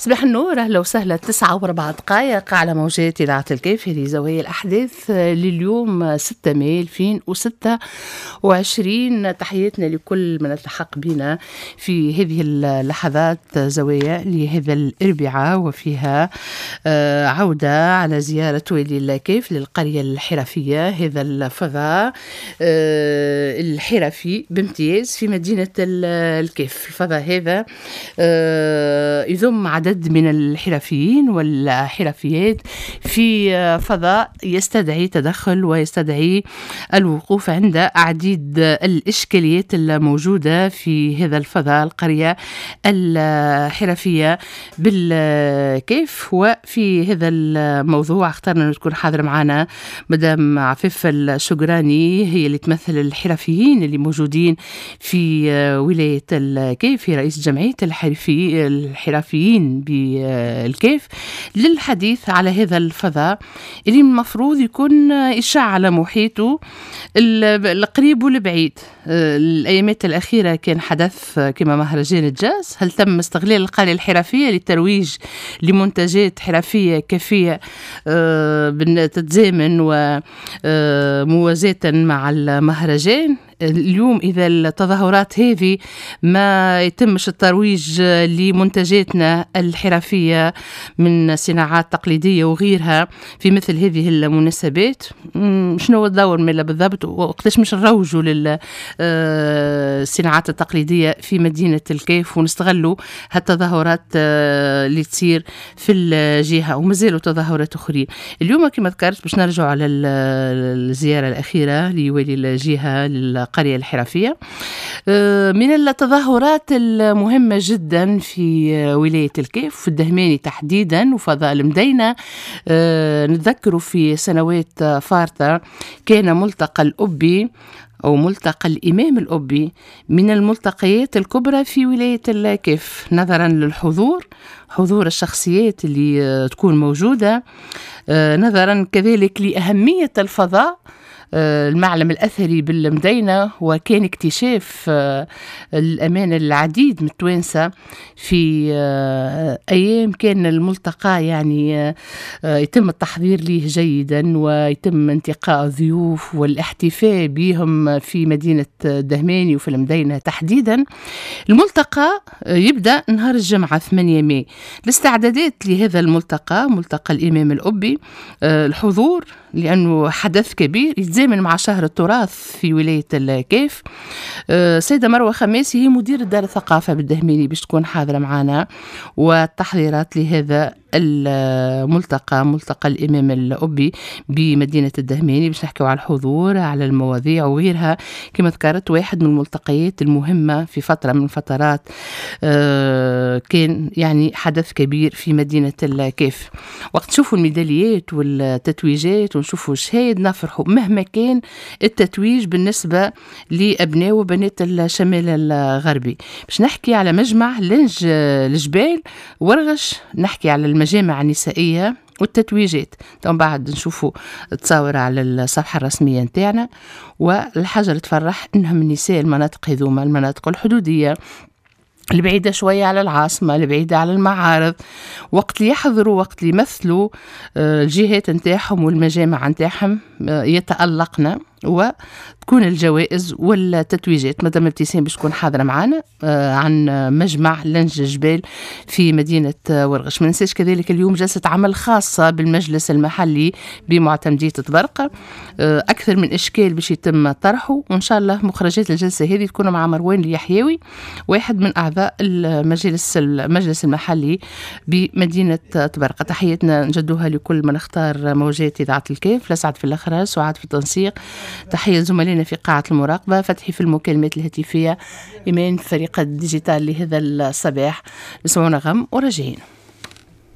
صباح النور، أهلا وسهلا. 9:04 على موجات إذاعة الكيف. هذه زوايا الأحداث لليوم 6 ماي 2026. تحياتنا لكل من التحق بنا في هذه اللحظات زوايا لهذا الأربعاء، وفيها عودة على زيارة وادي الكيف للقرية الحرفية. هذا الفضاء الحرفي بامتياز في مدينة الكيف. الفضاء هذا يضم عدد من الحرفيين والحرفيات في فضاء يستدعي تدخل ويستدعي الوقوف عند عديد الإشكاليات الموجودة في هذا الفضاء، القرية الحرفية بالكيف. وفي هذا الموضوع اخترنا أن تكون حاضرة معنا مدام عفيف الشجراني، هي اللي تمثل الحرفيين اللي موجودين في ولاية الكيف، هي رئيس جمعية الحرفيين بالكيف، للحديث على هذا الفضاء اللي المفروض يكون إشاعة على محيطه القريب والبعيد. الأيامات الأخيرة كان حدث كما مهرجان الجاز. هل تم استغلال القرية الحرفية للترويج لمنتجات حرفية كافية تتزامن وموازاة مع المهرجان؟ اليوم إذا التظاهرات هذه ما يتمش الترويج لمنتجاتنا الحرفية من صناعات تقليدية وغيرها في مثل هذه المناسبات، شنو الدور مالا بالضبط؟ وقتاش مش نروجوا للصناعات التقليدية في مدينة الكيف ونستغلوا هالتظاهرات اللي تصير في الجهة، ومازالوا تظاهرات أخرين. اليوم كما ذكرت باش نرجع على الزيارة الأخيرة لوالي الجهة القرية الحرفية. من التظاهرات المهمة جدا في ولاية الكيف، في الدهماني تحديدا وفضاء المدينة. نتذكروا في سنوات فارطة كان ملتقى الأبي أو ملتقى الإمام الأبي من الملتقيات الكبرى في ولاية الكيف، نظرا للحضور، حضور الشخصيات اللي تكون موجودة، نظرا كذلك لأهمية الفضاء المعلم الأثري بالمدينة. وكان اكتشاف الأمانة العديد من التوانسة في أيام كان الملتقى يعني يتم التحضير ليه جيدا، ويتم انتقاء الضيوف والاحتفاء بهم في مدينة دهماني وفي المدينة تحديدا. الملتقى يبدأ نهار الجمعة 8 ماي. الاستعدادات لهذا الملتقى، ملتقى الإمام الأبي، الحضور لأنه حدث كبير يتزامن مع شهر التراث في ولاية الكيف. سيدة مروة خماسي هي مدير دار الثقافة بالدهميني باش تكون حاضرة معنا، والتحضيرات لهذا الملتقى، ملتقى الإمام الأبي بمدينة الدهماني، باش نحكيو على الحضور، على المواضيع وغيرها. كما ذكرت واحد من الملتقيات المهمة في فترة من فترات، كان يعني حدث كبير في مدينة الكيف. وقت نشوفوا الميداليات والتتويجات ونشوفوا الشهايد نفرحوا، مهما كان التتويج بالنسبة لأبناء وبنات الشمال الغربي. باش نحكي على مجمع لنج الجبال ورغش، نحكي على المجامع النسائية والتتويجات. طبعا بعد نشوفوا تصاور على الصفحة الرسمية نتاعنا. والحاجة اللي تفرح انهم النساء المناطق هذوما، المناطق الحدودية البعيدة شوية على العاصمة، البعيدة على المعارض، وقت اللي يحضروا، وقت اللي يمثلوا الجهات نتاعهم والمجامع نتاعهم، يتألقنا وتكون الجوائز والتتويجات. مدام ابتسام باش تكون حاضرة معنا عن مجمع لنج الجبال في مدينة ورغش. ما ننساش كذلك اليوم جلسة عمل خاصة بالمجلس المحلي بمعتمدية طبرقة، أكثر من إشكال باش يتم طرحه، وإن شاء الله مخرجات الجلسة هذه تكون مع مروان اليحيوي، واحد من أعضاء المجلس المحلي بمدينة طبرقة. تحياتنا نجدوها لكل من اختار موجات إذاعة الكيف، لسعد في الأخراج، سعاد في التنسيق. تحية زملائنا في قاعة المراقبة، فتحي في المكالمات الهاتفية، إيمان فريق الديجيتال لهذا الصباح. نسمعونا غم وراجعين.